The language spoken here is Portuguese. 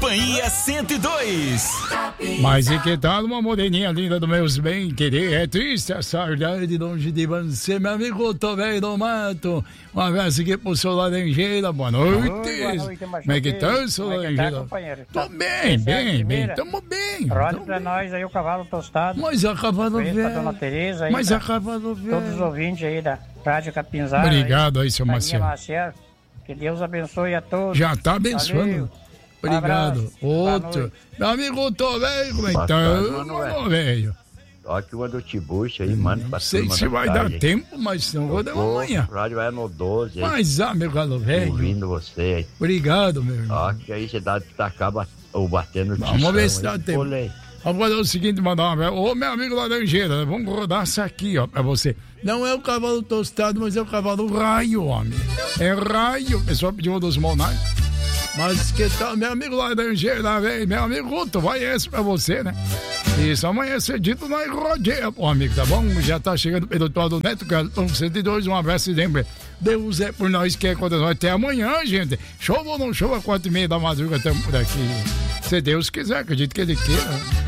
Companhia 102. Mas e que tal uma moreninha linda do meus bem querer? É triste a saudade longe de você, meu amigo, tô velho do mato. Um abraço aqui pro seu Laranjeira, boa noite. Boa noite, Como é que tá, seu Laranjeira? Tô bem, tamo bem. Roda pra nós aí o cavalo tostado. Mas a cavalo Pra velho. Dona Tereza aí. Mas a cavalo velho. Todos os ouvintes aí da Rádio Capinzara. Obrigado aí, seu Maciel. Marcelo. Que Deus abençoe a todos. Já tá abençoando. Valeu. Obrigado. Abraço. Outro. Meu amigo, tô velho, como é que tá? Ô, velho. Toque uma do Tibucha aí, mano. Não sei se vai dar tempo, mas não vou dar amanhã. O rádio vai no 12 aí. Mas, meu galo velho. Ouvindo você aí. Obrigado, meu irmão. Toque aí, você dá acaba batendo no Vamos ver se dá tempo. Olhei. Agora é o seguinte, mandar uma... Ô, meu amigo Laranjeira, vamos rodar essa aqui, ó, pra você. Não é o cavalo tostado, mas é o cavalo raio, homem. É raio. O pessoal pediu um dos monarcas. Mas que tal, meu amigo Laranjeira, velho? Meu amigo Guto, vai esse pra você, né? Isso, amanhã cedito nós rodeia, pô, amigo, tá bom? Já tá chegando o doutor do Neto, Cartão 102, um abraço e lembra. Deus é por nós que é contra nós. Até amanhã, gente. Chova ou não chova, 4h30 da madrugada, estamos por aqui. Se Deus quiser, acredito que Ele queira.